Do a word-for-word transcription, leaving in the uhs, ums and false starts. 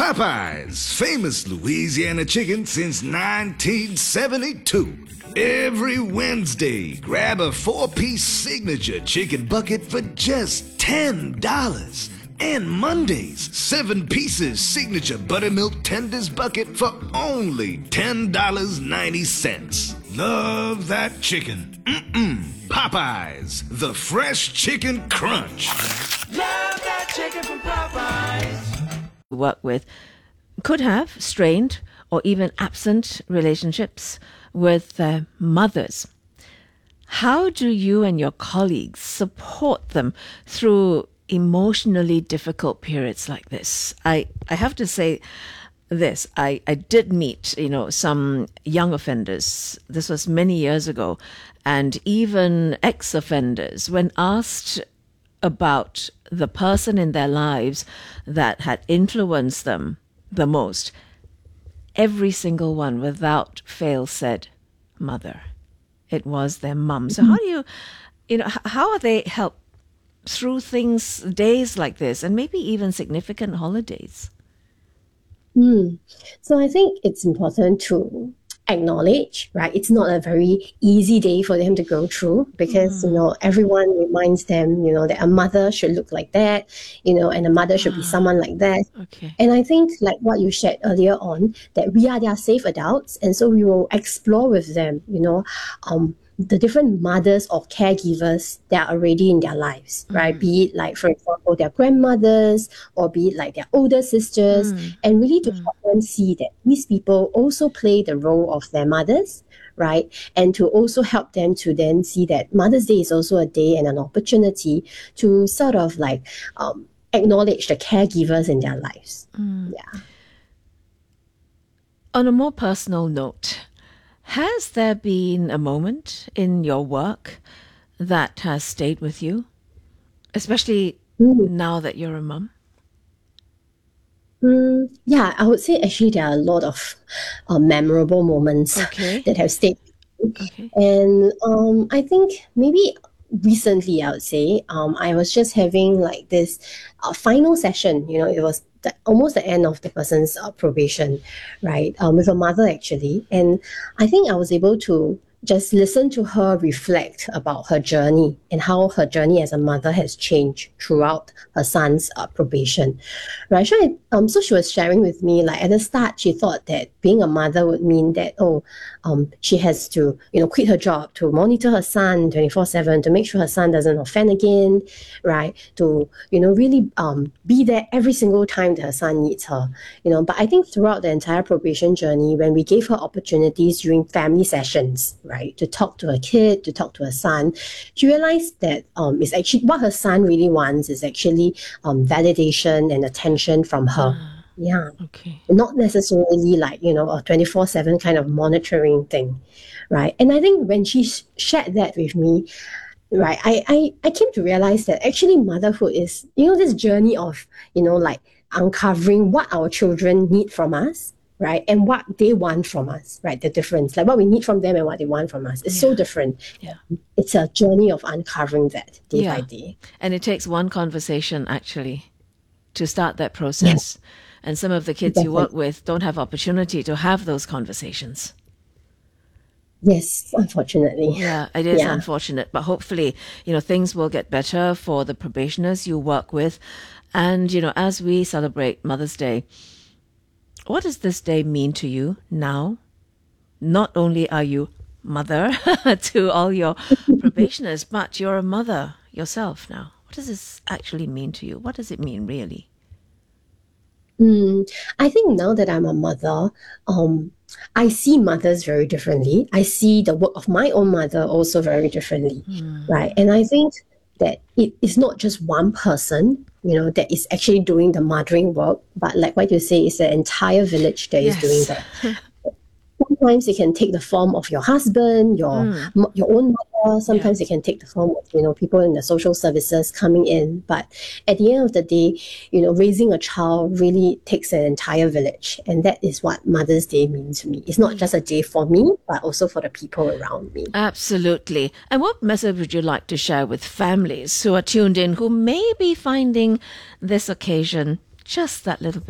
Popeyes, famous Louisiana chicken since nineteen seventy-two. Every Wednesday, grab a four-piece signature chicken bucket for just ten dollars. And Mondays, seven pieces signature buttermilk tenders bucket for only ten dollars and ninety cents. Love that chicken. Mm-mm. Popeyes, the fresh chicken crunch. Love that chicken from Popeyes. Work with could have strained or even absent relationships with uh, mothers. How do you and your colleagues support them through emotionally difficult periods like this? I, I have to say this. I, I did meet, you know, some young offenders. This was many years ago. And even ex-offenders, when asked about the person in their lives that had influenced them the most, every single one without fail said mother. It was their mum. So how do you, you know, how are they helped through things, days like this, and maybe even significant holidays? Mm. So I think it's important to acknowledge, right? It's not a very easy day for them to go through because, mm. you know, everyone reminds them, you know, that a mother should look like that, you know, and a mother should be someone like that. Okay. And I think like what you shared earlier on, that we are their safe adults. And so we will explore with them, you know, um, the different mothers or caregivers that are already in their lives, mm. right? Be it like, for example, their grandmothers or be it like their older sisters, mm. and really to mm. help them see that these people also play the role of their mothers, right? And to also help them to then see that Mother's Day is also a day and an opportunity to sort of like um, acknowledge the caregivers in their lives. Mm. Yeah. On a more personal note, has there been a moment in your work that has stayed with you, especially mm. now that you're a mum? Mm, yeah, I would say actually there are a lot of uh, memorable moments okay. that have stayed with me. Okay. And um, I think maybe recently, I would say, um, I was just having like this uh, final session, you know, it was the, almost the end of the person's uh, probation, right, um, with a mother actually. And I think I was able to just listen to her reflect about her journey and how her journey as a mother has changed throughout her son's uh, probation, right? So, I, um, so she was sharing with me, like at the start, she thought that being a mother would mean that, oh, um, she has to, you know, quit her job to monitor her son twenty-four seven, to make sure her son doesn't offend again, right? To, you know, really um, be there every single time that her son needs her, you know. But I think throughout the entire probation journey, when we gave her opportunities during family sessions, right, to talk to her kid, to talk to her son, she realized that um, it's actually what her son really wants is actually um, validation and attention from her. Ah, yeah. Okay. Not necessarily like, you know, a twenty-four seven kind of monitoring thing, right? And I think when she sh- shared that with me, right, I, I, I came to realize that actually motherhood is, you know, this journey of, you know, like uncovering what our children need from us, right? And what they want from us, right? The difference, like what we need from them and what they want from us is Yeah. so different. Yeah. It's a journey of uncovering that day Yeah. by day. And it takes one conversation actually to start that process. Yeah. And some of the kids you work with don't have opportunity to have those conversations. Yes, unfortunately. Yeah, it is Yeah. unfortunate, but hopefully, you know, things will get better for the probationers you work with. And, you know, as we celebrate Mother's Day, what does this day mean to you now? Not only are you mother to all your probationers, but you're a mother yourself now. What does this actually mean to you? What does it mean really? Mm, I think now that I'm a mother, um, I see mothers very differently. I see the work of my own mother also very differently, Mm. right? And I think that it is not just one person, you know, that is actually doing the mothering work, but like what you say, it's the entire village that is doing Yes. that. Sometimes it can take the form of your husband, your Mm. mo- your own mother. Sometimes it can take the form of, you know, people in the social services coming in. But at the end of the day, you know, raising a child really takes an entire village. And that is what Mother's Day means to me. It's not just a day for me, but also for the people around me. Absolutely. And what message would you like to share with families who are tuned in, who may be finding this occasion just that little bit